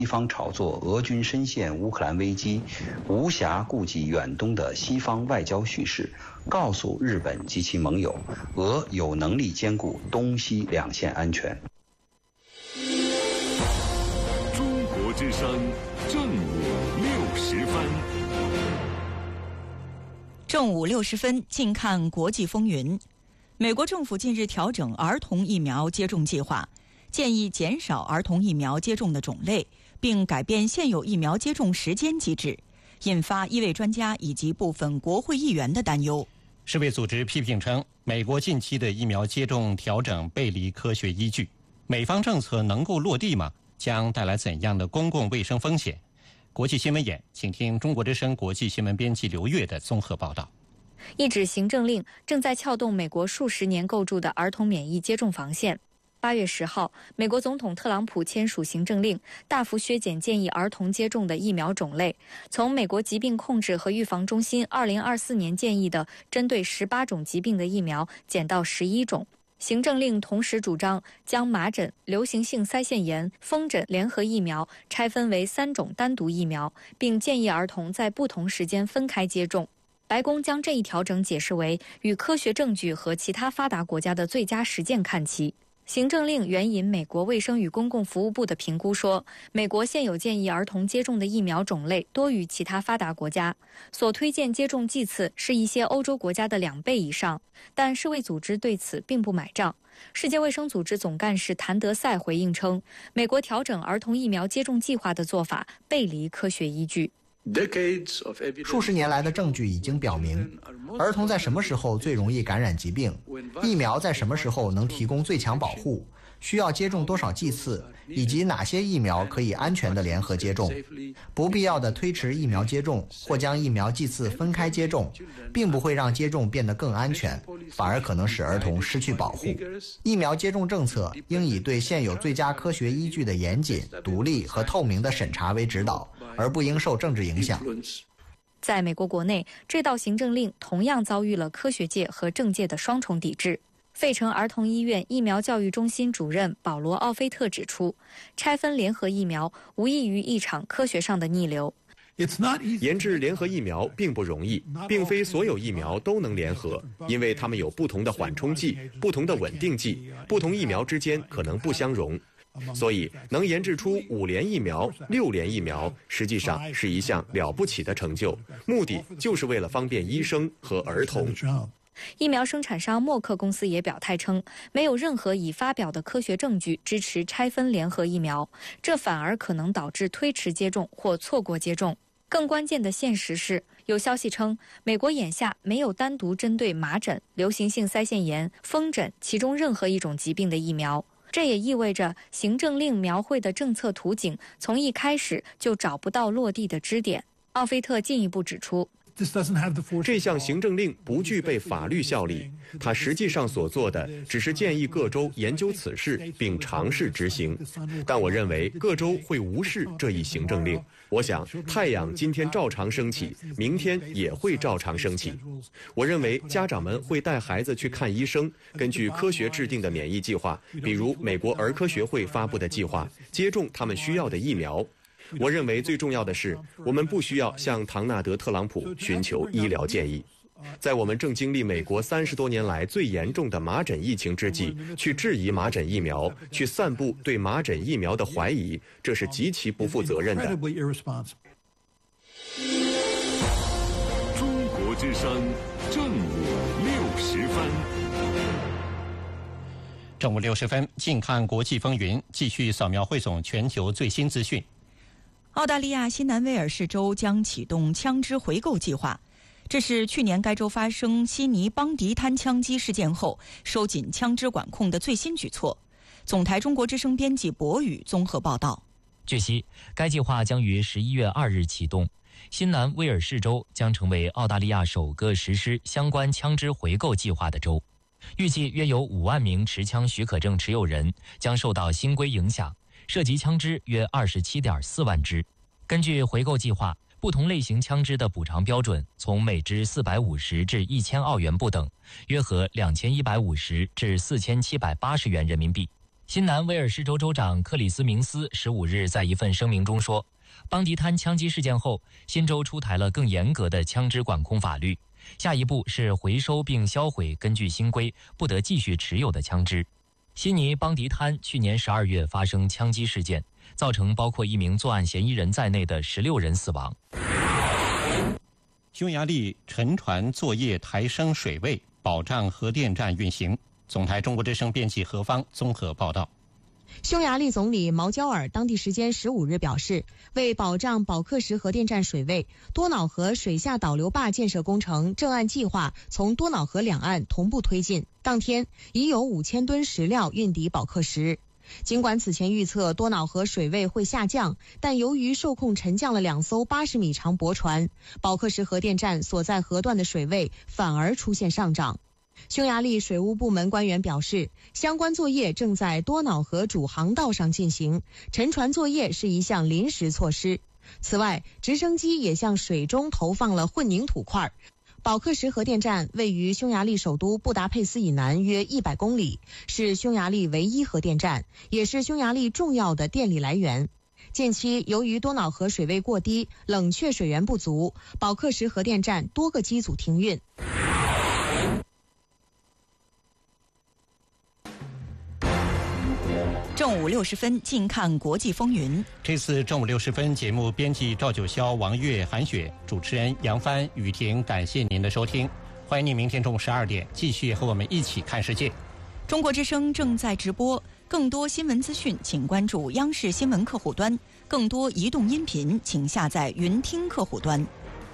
西方炒作俄军深陷乌克兰危机，无暇顾及远东的西方外交叙事，告诉日本及其盟友，俄有能力兼顾东西两线安全。 中国之声正午60分。 正午60分，近看国际风云。美国政府近日调整儿童疫苗接种计划，建议减少儿童疫苗接种的种类，并改变现有疫苗接种时间机制，引发医卫专家以及部分国会议员的担忧。 世卫组织批评称，美国近期的疫苗接种调整背离科学依据，美方政策能够落地吗？将带来怎样的公共卫生风险？国际新闻眼，请听中国之声国际新闻编辑刘越的综合报道。 一纸行政令正在撬动美国数十年构筑的儿童免疫接种防线。8月10号，美国总统特朗普签署行政令，大幅削减建议儿童接种的疫苗种类，从美国疾病控制和预防中心2024年建议的针对18种疾病的疫苗减到11种。行政令同时主张将麻疹、流行性腮腺炎、风疹联合疫苗拆分为3种单独疫苗，并建议儿童在不同时间分开接种。白宫将这一调整解释为与科学证据和其他发达国家的最佳实践看齐。行政令援引美国卫生与公共服务部的评估说，美国现有建议儿童接种的疫苗种类多于其他发达国家，所推荐接种剂次是一些欧洲国家的2倍以上，但世卫组织对此并不买账。世界卫生组织总干事谭德赛回应称，美国调整儿童疫苗接种计划的做法背离科学依据。 数十年来的证据已经表明，儿童在什么时候最容易感染疾病，疫苗在什么时候能提供最强保护，需要接种多少剂次，以及哪些疫苗可以安全的联合接种。不必要的推迟疫苗接种或将疫苗剂次分开接种，并不会让接种变得更安全，反而可能使儿童失去保护。疫苗接种政策应以对现有最佳科学依据的严谨、独立和透明的审查为指导，而不应受政治影响。 在美国国内，这道行政令同样遭遇了科学界和政界的双重抵制。费城儿童医院疫苗教育中心主任保罗·奥菲特指出，拆分联合疫苗无异于一场科学上的逆流。 研制联合疫苗并不容易，并非所有疫苗都能联合，因为它们有不同的缓冲剂、不同的稳定剂，不同疫苗之间可能不相容。所以能研制出5联疫苗、6联疫苗，实际上是一项了不起的成就，目的就是为了方便医生和儿童。 疫苗生产商默克公司也表态称，没有任何已发表的科学证据支持拆分联合疫苗，这反而可能导致推迟接种或错过接种。更关键的现实是，有消息称，美国眼下没有单独针对麻疹、流行性腮腺炎、风疹其中任何一种疾病的疫苗。这也意味着行政令描绘的政策图景从一开始就找不到落地的支点。奥菲特进一步指出， 这项行政令不具备法律效力，它实际上所做的只是建议各州研究此事并尝试执行。但我认为各州会无视这一行政令。我想，太阳今天照常升起，明天也会照常升起。我认为家长们会带孩子去看医生，根据科学制定的免疫计划，比如美国儿科学会发布的计划，接种他们需要的疫苗。我认为最重要的是，我们不需要向唐纳德·特朗普寻求医疗建议。在我们正经历美国30多年来最严重的麻疹疫情之际，去质疑麻疹疫苗，去散布对麻疹疫苗的怀疑，这是极其不负责任的。 中国之声正午60分。 正午60分，近看国际风云，继续扫描汇总全球最新资讯。 澳大利亚新南威尔士州将启动枪支回购计划，这是去年该州发生悉尼邦迪摊枪击事件后收紧枪支管控的最新举措。总台中国之声编辑博宇综合报道。 据悉，该计划将于11月2日启动。新南威尔士州将成为澳大利亚首个实施相关枪支回购计划的州。预计约有5万名持枪许可证持有人将受到新规影响，涉及枪支约27.4万支。根据回购计划，不同类型枪支的补偿标准从每支450至1000澳元不等，约合2150至4780元人民币。 新南威尔士州州长克里斯明斯15日在一份声明中说，邦迪滩枪击事件后，新州出台了更严格的枪支管控法律，下一步是回收并销毁根据新规不得继续持有的枪支。悉尼邦迪滩去年12月发生枪击事件，造成包括一名作案嫌疑人在内的16人死亡。 匈牙利沉船作业抬升水位，保障核电站运行。总台中国之声编辑何方综合报道。 匈牙利总理毛焦尔当地时间15日表示，为保障保克什核电站水位，多瑙河水下导流坝建设工程正按计划从多瑙河两岸同步推进。当天已有5000吨石料运抵保克什。尽管此前预测多瑙河水位会下降，但由于受控沉降了2艘80米长驳船，保克什核电站所在河段的水位反而出现上涨。匈牙利水务部门官员表示，相关作业正在多瑙河主航道上进行，沉船作业是一项临时措施。此外，直升机也向水中投放了混凝土块。保克什核电站位于匈牙利首都布达佩斯以南约100公里，是匈牙利唯一核电站，也是匈牙利重要的电力来源。近期，由于多瑙河水位过低，冷却水源不足，保克什核电站多个机组停运。 正午60分，近看国际风云。 这次正午60分节目，编辑赵九霄、王悦、韩雪，主持人杨帆、雨婷，感谢您的收听。欢迎您明天中午12点继续和我们一起看世界。 中国之声正在直播，更多新闻资讯请关注央视新闻客户端，更多移动音频请下载云听客户端。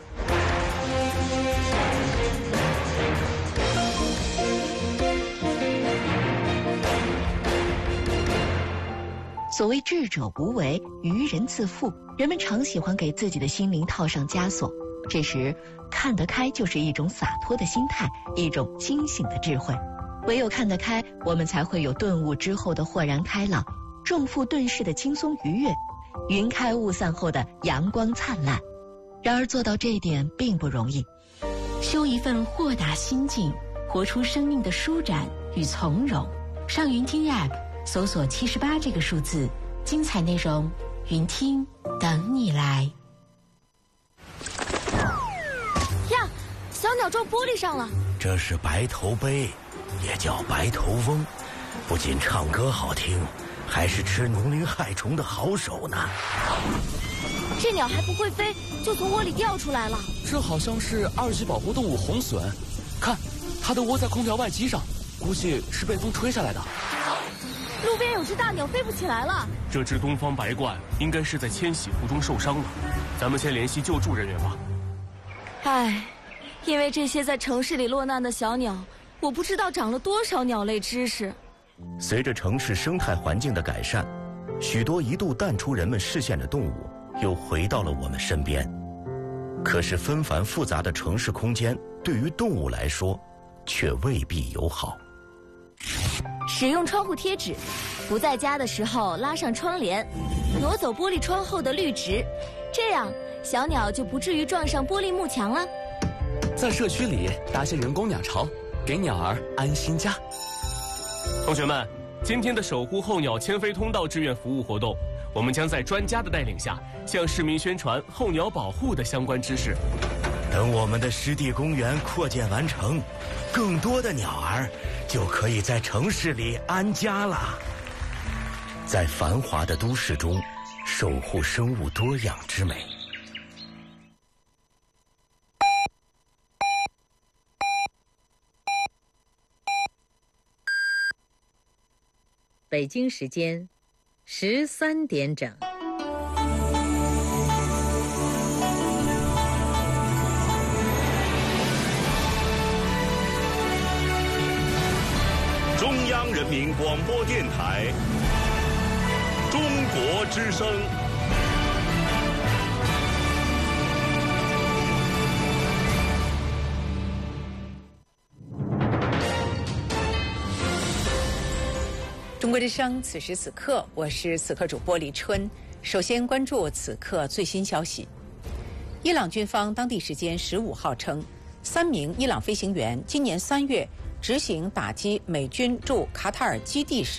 所谓智者无为，愚人自负，人们常喜欢给自己的心灵套上枷锁。这时，看得开就是一种洒脱的心态，一种清醒的智慧。唯有看得开，我们才会有顿悟之后的豁然开朗，重负顿逝的轻松愉悦，云开雾散后的阳光灿烂。然而做到这一点并不容易，修一份豁达心境，活出生命的舒展与从容。上云听 App 搜索78这个数字，精彩内容云听等你来。 呀，小鸟撞玻璃上了。 这是白头鹎，也叫白头翁，不仅唱歌好听，还是吃农林害虫的好手呢。 这鸟还不会飞，就从窝里掉出来了。 这好像是2级保护动物红隼，看，它的窝在空调外机上，估计是被风吹下来的。 路边有只大鸟飞不起来了。 这只东方白鹳应该是在迁徙途中受伤了，咱们先联系救助人员吧。 唉，因为这些在城市里落难的小鸟，我不知道长了多少鸟类知识。 随着城市生态环境的改善，许多一度淡出人们视线的动物又回到了我们身边。可是纷繁复杂的城市空间对于动物来说却未必友好。 使用窗户贴纸，不在家的时候拉上窗帘，挪走玻璃窗后的绿植，这样小鸟就不至于撞上玻璃幕墙了。 在社区里搭些人工鸟巢，给鸟儿安心家。 同学们，今天的守护候鸟迁飞通道志愿服务活动，我们将在专家的带领下，向市民宣传候鸟保护的相关知识。 等我们的湿地公园扩建完成，更多的鸟儿就可以在城市里安家了。在繁华的都市中，守护生物多样之美。 北京时间13点整。 中央人民广播电台中国之声。 中国之声，此时此刻，我是此刻主播李春。首先关注此刻最新消息。伊朗军方当地时间15号称，3名伊朗飞行员今年3月执行打击美军驻卡塔尔基地时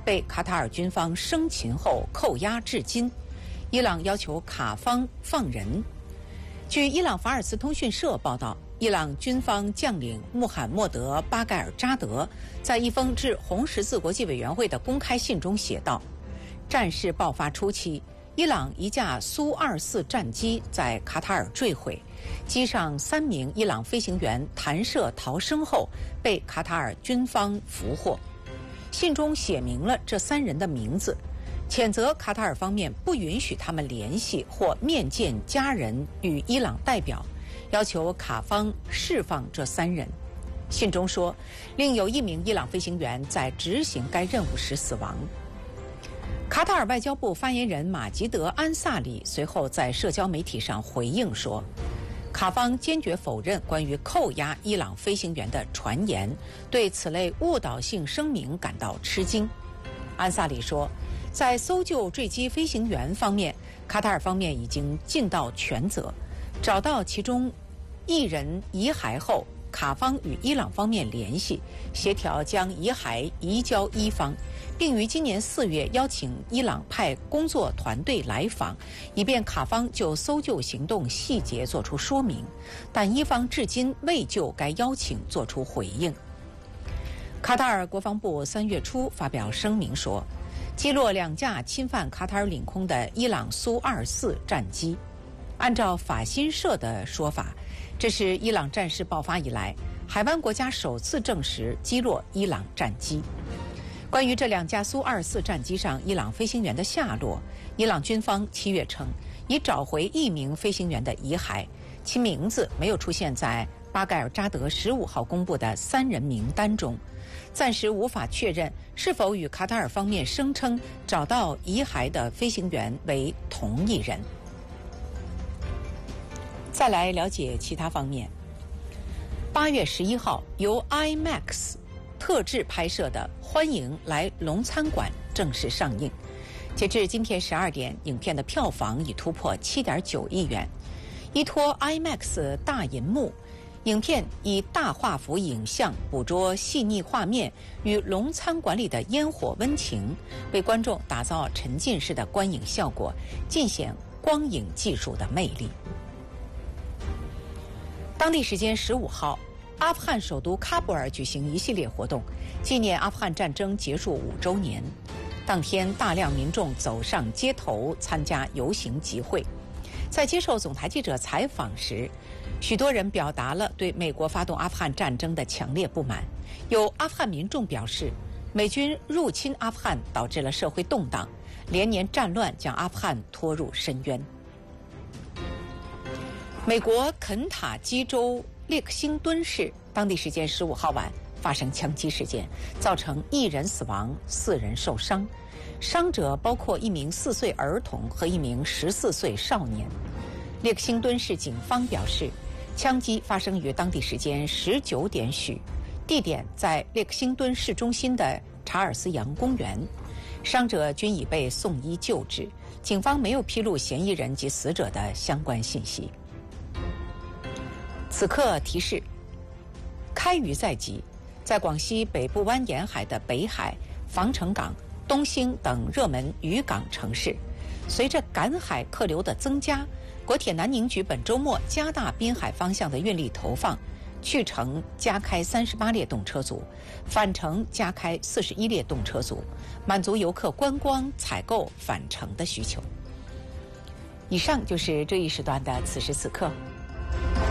被卡塔尔军方生擒后扣押至今。伊朗要求卡方放人。据伊朗法尔斯通讯社报道，伊朗军方将领穆罕默德·巴盖尔扎德在一封致红十字国际委员会的公开信中写道：战事爆发初期，伊朗一架苏24战机在卡塔尔坠毁，机上3名伊朗飞行员弹射逃生后被卡塔尔军方俘获。信中写明了这3人的名字，谴责卡塔尔方面不允许他们联系或面见家人与伊朗代表，要求卡方释放这3人。信中说，另有1名伊朗飞行员在执行该任务时死亡。卡塔尔外交部发言人马吉德·安萨里随后在社交媒体上回应说，卡方坚决否认关于扣押伊朗飞行员的传言，对此类误导性声明感到吃惊。安萨里说，在搜救坠机飞行员方面，卡塔尔方面已经尽到全责，找到其中1人遗骸后，卡方与伊朗方面联系，协调将遗骸移交伊方，并于今年4月邀请伊朗派工作团队来访，以便卡方就搜救行动细节作出说明，但伊方至今未就该邀请作出回应。卡塔尔国防部3月初发表声明说，击落2架侵犯卡塔尔领空的伊朗苏24战机。按照法新社的说法，这是伊朗战事爆发以来，海湾国家首次证实击落伊朗战机。关于这2架苏24战机上伊朗飞行员的下落，伊朗军方7月称已找回1名飞行员的遗骸，其名字没有出现在巴盖尔扎德15号公布的3人名单中，暂时无法确认是否与卡塔尔方面声称找到遗骸的飞行员为同一人。再来了解其他方面。8月11号，由 IMAX 特制拍摄的《欢迎来龙餐馆》正式上映。截至今天12点，影片的票房已突破7.9亿元。依托 IMAX 大银幕，影片以大画幅影像捕捉细腻画面与龙餐馆里的烟火温情，为观众打造沉浸式的观影效果，尽显光影技术的魅力。当地时间15号，阿富汗首都喀布尔举行一系列活动，纪念阿富汗战争结束5周年。当天，大量民众走上街头参加游行集会。在接受总台记者采访时，许多人表达了对美国发动阿富汗战争的强烈不满。有阿富汗民众表示，美军入侵阿富汗导致了社会动荡，连年战乱将阿富汗拖入深渊。美国肯塔基州列克星敦市当地时间15号晚发生枪击事件，造成1人死亡，4人受伤，伤者包括1名4岁儿童和1名14岁少年。列克星敦市警方表示，枪击发生于当地时间19点许，地点在列克星敦市中心的查尔斯杨公园，伤者均已被送医救治，警方没有披露嫌疑人及死者的相关信息。此刻提示：开渔在即，在广西北部湾沿海的北海、防城港、东兴等热门渔港城市，随着赶海客流的增加，国铁南宁局本周末加大滨海方向的运力投放，去程加开38列动车组，返程加开41列动车组，满足游客观光、采购、返程的需求。以上就是这一时段的此时此刻。